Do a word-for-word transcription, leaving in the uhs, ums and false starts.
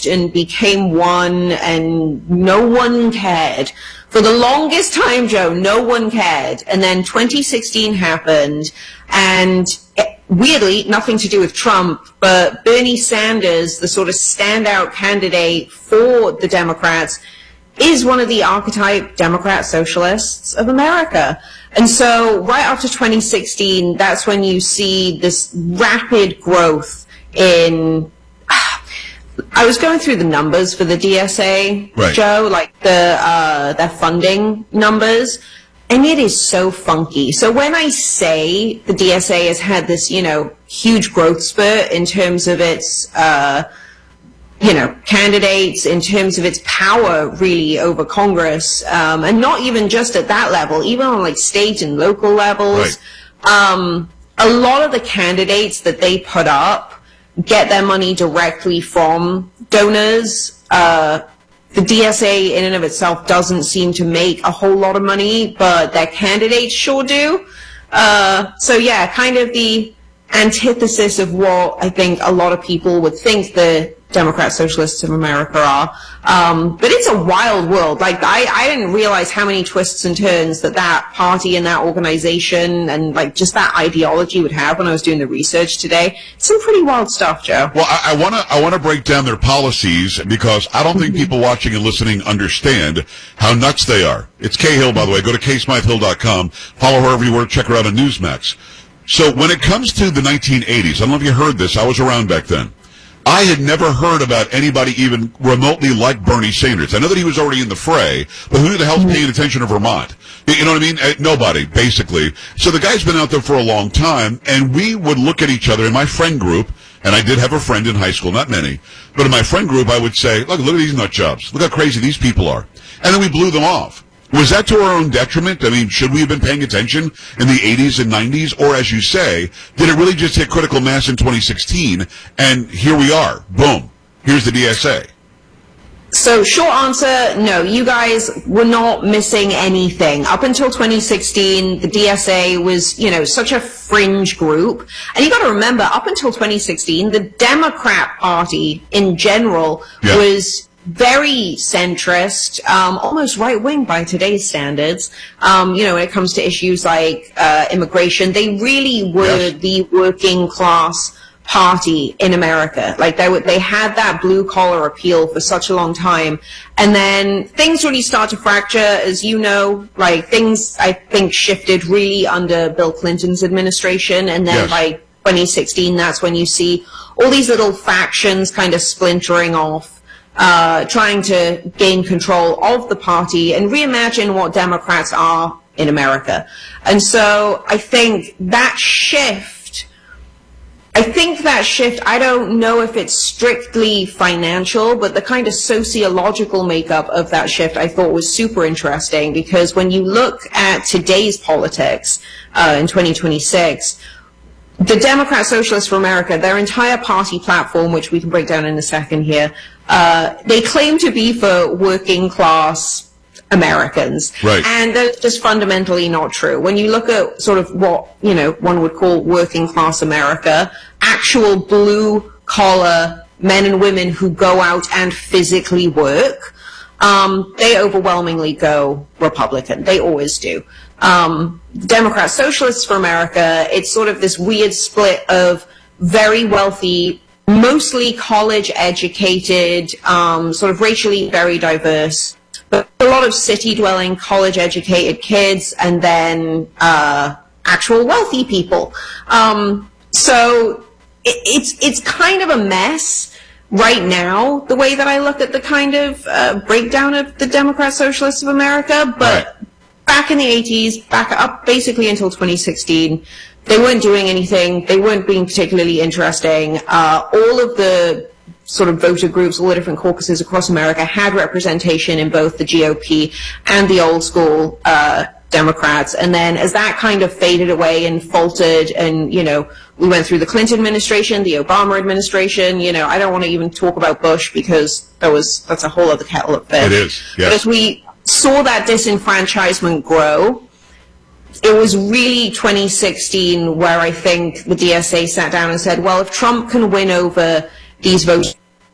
merged and became one, and no one cared. For the longest time, Joe, no one cared. And then twenty sixteen happened, and it, weirdly, nothing to do with Trump, but Bernie Sanders, the sort of standout candidate for the Democrats, is one of the archetype Democrat socialists of America. And so right after twenty sixteen, that's when you see this rapid growth in... I was going through the numbers for the D S A, right. Joe, like the uh, their funding numbers, and it is so funky. So when I say the D S A has had this, you know, huge growth spurt in terms of its... Uh, you know, candidates, in terms of its power really over Congress, um, and not even just at that level, even on like state and local levels. Right. Um, a lot of the candidates that they put up get their money directly from donors. Uh, the D S A in and of itself doesn't seem to make a whole lot of money, but their candidates sure do. Uh, so yeah, kind of the antithesis of what I think a lot of people would think the Democrat Socialists of America are. Um, but it's a wild world. Like, I, I didn't realize how many twists and turns that that party and that organization and, like, just that ideology would have when I was doing the research today. It's some pretty wild stuff, Joe. Well, I, I want to I want to break down their policies, because I don't think people watching and listening understand how nuts they are. It's Kay Hill, by the way. Go to kay smythe hill dot com. Follow her everywhere. Check her out on Newsmax. So when it comes to the nineteen eighties, I don't know if you heard this. I was around back then. I had never heard about anybody even remotely like Bernie Sanders. I know that he was already in the fray, but who the hell's paying attention to Vermont? You know what I mean? Uh, nobody, basically. So the guy's been out there for a long time, and we would look at each other in my friend group, and I did have a friend in high school, not many, but in my friend group I would say, look, look at these nut jobs. Look how crazy these people are. And then we blew them off. Was that to our own detriment? I mean, should we have been paying attention in the eighties and nineties? Or, as you say, did it really just hit critical mass in twenty sixteen? And here we are. Boom. Here's the D S A. So, short answer, no. You guys were not missing anything. Up until twenty sixteen, the D S A was, you know, such a fringe group. And you got to remember, up until twenty sixteen, the Democrat Party in general yeah. was very centrist, um, almost right-wing by today's standards. Um, you know, when it comes to issues like uh, immigration, they really were yes. the working class party in America. Like, they, they had that blue-collar appeal for such a long time. And then things really start to fracture, as you know. Like, things, I think, shifted really under Bill Clinton's administration. And then, yes. by twenty sixteen, that's when you see all these little factions kind of splintering off, Uh, trying to gain control of the party and reimagine what Democrats are in America. And so I think that shift, I think that shift, I don't know if it's strictly financial, but the kind of sociological makeup of that shift I thought was super interesting, because when you look at today's politics uh, in twenty twenty-six, the Democrat Socialists for America, their entire party platform, which we can break down in a second here, uh, they claim to be for working class Americans. Right. And that's just fundamentally not true. When you look at sort of what, you know, one would call working class America, actual blue collar men and women who go out and physically work, um, they overwhelmingly go Republican. They always do. Um, Democrat Socialists for America, it's sort of this weird split of very wealthy, mostly college-educated, um, sort of racially very diverse, but a lot of city-dwelling, college-educated kids, and then uh, actual wealthy people. Um, so it, it's it's kind of a mess right now, the way that I look at the kind of uh, breakdown of the Democrat Socialists of America, but right. back in the eighties, back up basically until twenty sixteen, they weren't doing anything. They weren't being particularly interesting. Uh, all of the sort of voter groups, all the different caucuses across America had representation in both the G O P and the old school uh, Democrats. And then as that kind of faded away and faltered, and, you know, we went through the Clinton administration, the Obama administration, you know, I don't want to even talk about Bush because that was, that's a whole other kettle of fish. It is, yes. But as we saw that disenfranchisement grow, it was really twenty sixteen where I think the D S A sat down and said, well, if Trump can win over these votes